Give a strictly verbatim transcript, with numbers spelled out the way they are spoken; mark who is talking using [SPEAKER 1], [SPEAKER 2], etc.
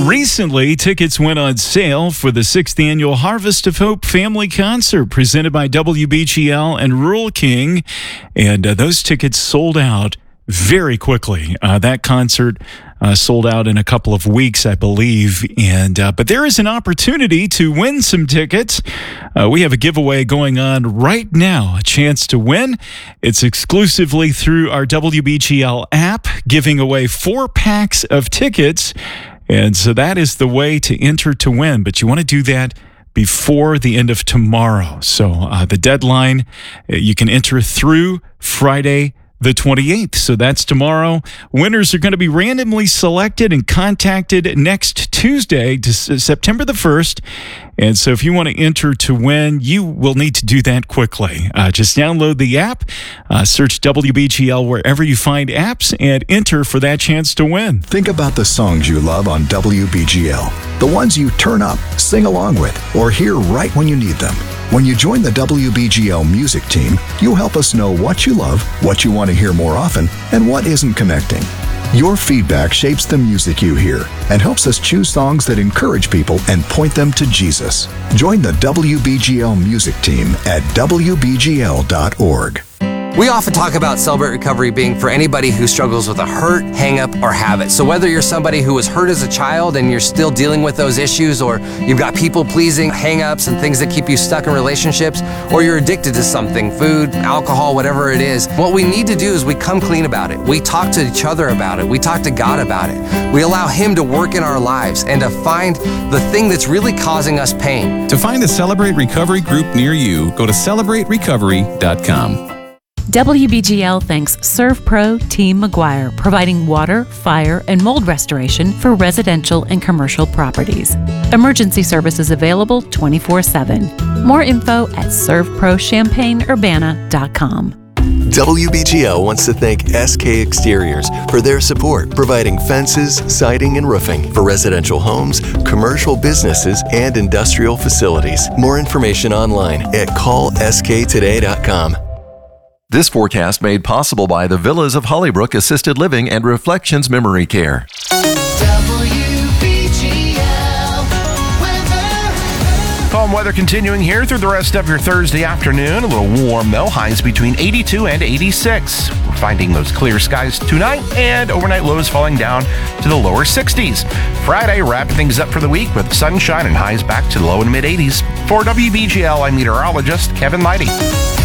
[SPEAKER 1] Recently, tickets went on sale for the sixth annual Harvest of Hope Family Concert presented by W B G L and Rural King, and uh, those tickets sold out very quickly. Uh, that concert uh, sold out in a couple of weeks, I believe, and uh, but there is an opportunity to win some tickets. Uh, we have a giveaway going on right now, a chance to win. It's exclusively through our W B G L app, giving away four packs of tickets. And so that is the way to enter to win. But you want to do that before the end of tomorrow. So uh, the deadline, you can enter through Friday the twenty-eighth. So that's tomorrow. Winners are going to be randomly selected and contacted next Tuesday, to September the first. And so if you want to enter to win, you will need to do that quickly. Uh, just download the app, uh, search W B G L wherever you find apps, and enter for that chance to win.
[SPEAKER 2] Think about the songs you love on W B G L. The ones you turn up, sing along with, or hear right when you need them. When you join the W B G L music team, you'll help us know what you love, what you want to hear more often, and what isn't connecting. Your feedback shapes the music you hear and helps us choose songs that encourage people and point them to Jesus. Join the W B G L music team at W B G L dot org.
[SPEAKER 3] We often talk about Celebrate Recovery being for anybody who struggles with a hurt, hang-up, or habit. So whether you're somebody who was hurt as a child and you're still dealing with those issues, or you've got people-pleasing hang-ups and things that keep you stuck in relationships, or you're addicted to something, food, alcohol, whatever it is, what we need to do is we come clean about it. We talk to each other about it. We talk to God about it. We allow Him to work in our lives and to find the thing that's really causing us pain.
[SPEAKER 4] To find a Celebrate Recovery group near you, go to celebrate recovery dot com.
[SPEAKER 5] W B G L thanks ServPro Team McGuire, providing water, fire, and mold restoration for residential and commercial properties. Emergency services available twenty-four seven. More info at serve pro champaign urbana dot com.
[SPEAKER 6] W B G L wants to thank S K Exteriors for their support, providing fences, siding, and roofing for residential homes, commercial businesses, and industrial facilities. More information online at call S K today dot com.
[SPEAKER 7] This forecast made possible by the Villas of Hollybrook Assisted Living and Reflections Memory Care.
[SPEAKER 8] W B G L weather.
[SPEAKER 9] Calm weather continuing here through the rest of your Thursday afternoon. A little warm though, highs between eighty-two and eighty-six. We're finding those clear skies tonight and overnight lows falling down to the lower sixties. Friday, wrapping things up for the week with sunshine and highs back to the low and mid eighties. For W B G L, I'm meteorologist Kevin Leidy.